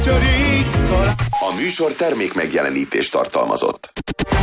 A műsor termék megjelenítést tartalmazott.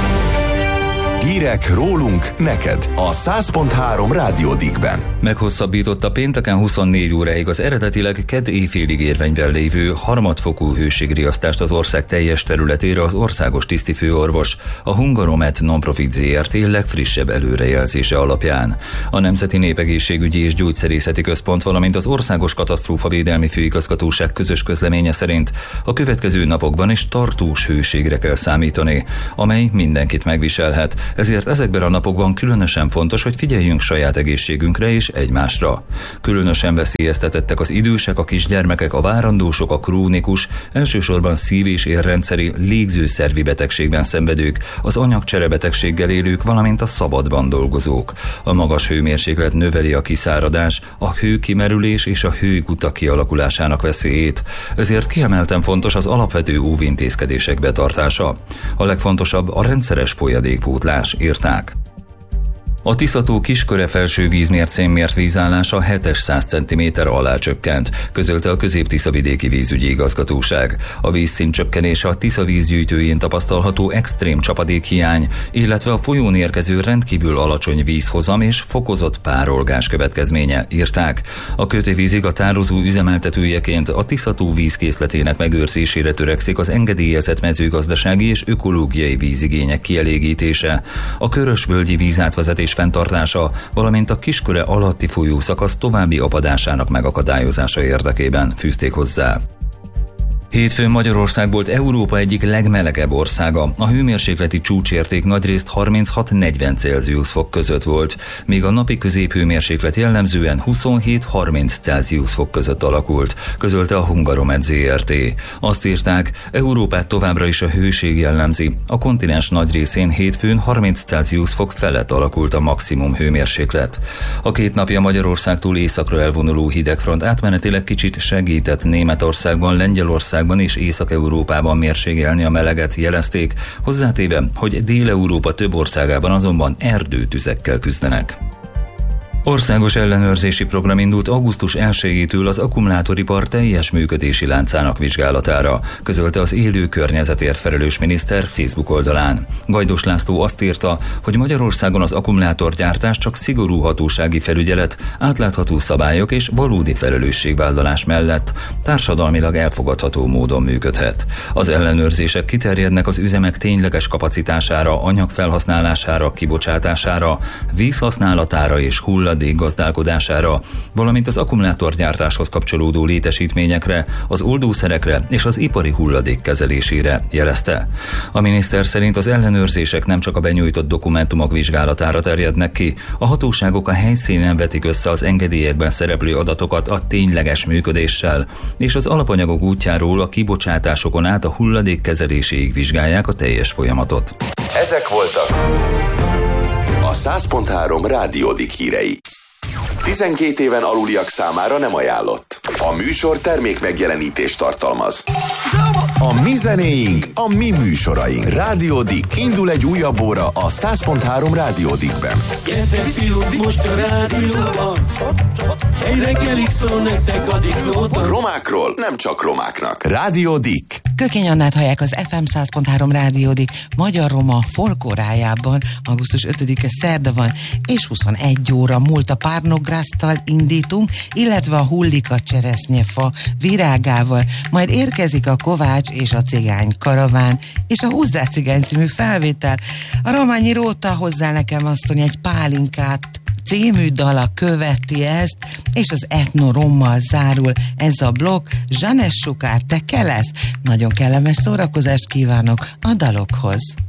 Hírek rólunk, neked a 100.3 Rádió Dickben. Meghosszabbította pénteken 24 óráig az eredetileg kedd éjfélig érvényben lévő harmadfokú hőségriasztást az ország teljes területére az országos tisztifőorvos, a Hungaromet Nonprofit Zrt. Legfrissebb előrejelzése alapján. A Nemzeti Népegészségügyi és Gyógyszerészeti Központ, valamint az Országos Katasztrófavédelmi Főigazgatóság közös közleménye szerint a következő napokban is tartós hőségre kell számítani, amely mindenkit megviselhet. Ezért ezekben a napokban különösen fontos, hogy figyeljünk saját egészségünkre és egymásra. Különösen veszélyeztetettek az idősek, a kisgyermekek, a várandósok, a krónikus, elsősorban szív- és érrendszeri légzőszervi betegségben szenvedők, az anyagcserebetegséggel élők, valamint a szabadban dolgozók. A magas hőmérséklet növeli a kiszáradás, a hőkimerülés és a hőgutak kialakulásának veszélyét. Ezért kiemelten fontos az alapvető óvintézkedések betartása. A legfontosabb a rendszeres folyadékpótlás, írták. A Tisza-tó Kisköre felső vízmércén mért vízállása 700 cm alá csökkent, közölte a Közép-Tiszavidéki Vízügyi Igazgatóság. A vízszint csökkenése a Tisza vízgyűjtőjén tapasztalható extrém csapadékhiány, illetve a folyón érkező rendkívül alacsony vízhozam és fokozott párolgás következménye, írták. A Kötővízig a tározó üzemeltetőjeként a Tisza-tó vízkészletének megőrzésére törekszik az engedélyezett mezőgazdasági és ökológiai vízigények kielégítése, a Körösvölgyi vízátvezetés fenntartása, valamint a Kisköre alatti folyószakasz további apadásának megakadályozása érdekében fűzték hozzá. Hétfőn Magyarország volt Európa egyik legmelegebb országa. A hőmérsékleti csúcsérték nagyrészt 36-40 Celsius fok között volt, míg a napi középhőmérséklet jellemzően 27-30 Celsius fok között alakult, közölte a Hungaromet Zrt. Azt írták, Európát továbbra is a hőség jellemzi. A kontinens nagy részén hétfőn 30 Celsius fok felett alakult a maximum hőmérséklet. A két napja Magyarországtól északra elvonuló hidegfront átmenetileg kicsit segített Németországban, Lengyelországban és Észak-Európában mérségelni a meleget, jelezték, hozzátéve, hogy Dél-Európa több országában azonban erdőtüzekkel küzdenek. Országos ellenőrzési program indult augusztus 1-től az akkumulátoripar teljes működési láncának vizsgálatára, közölte az élő környezetért felelős miniszter Facebook oldalán. Gajdos László azt írta, hogy Magyarországon az akkumulátorgyártás csak szigorú hatósági felügyelet, átlátható szabályok és valódi felelősségvállalás mellett társadalmilag elfogadható módon működhet. Az ellenőrzések kiterjednek az üzemek tényleges kapacitására, anyagfelhasználására, kibocsátására, vízhasználatára és gazdálkodására, valamint az akkumulátorgyártáshoz kapcsolódó létesítményekre, az oldószerekre és az ipari hulladék kezelésére, jelezte. A miniszter szerint az ellenőrzések nem csak a benyújtott dokumentumok vizsgálatára terjednek ki, a hatóságok a helyszínen vetik össze az engedélyekben szereplő adatokat a tényleges működéssel, és az alapanyagok útjáról a kibocsátásokon át a hulladék kezeléséig vizsgálják a teljes folyamatot. Ezek voltak a 100.3 Rádió Dick hírei. 12 éven aluliak számára nem ajánlott. A műsor termék megjelenítést tartalmaz. A mi zenéink, a mi műsoraink. Rádió Dick. Indul egy újabb óra a 100.3 Rádió Dickben. Gyertek fiúk, most a rádióban. Egy reggelig szól nektek a Diklóban. Romákról nem csak romáknak. Rádió Dick. Kökény Annát hallják az FM 100.3 Rádió Dick magyar-roma folkórájában. Augusztus 5-e szerda van, és 21 óra múlt a Párnográsztal indítunk, illetve a Hullika cseresznyefa virágával. Majd érkezik a Kovács és a Cigány karaván, és a Húzdrá cigány című felvétel. A Rományi Róta hozzá nekem asszony egy pálinkát című dala követi ezt, és az etnorommal zárul ez a blokk. Zsanes Sukár, te kelesz? Nagyon kellemes szórakozást kívánok a dalokhoz.